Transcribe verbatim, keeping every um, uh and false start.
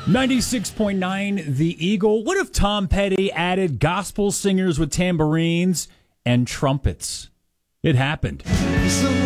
ninety-six point nine The Eagle. What if Tom Petty added gospel singers with tambourines and trumpets? It happened.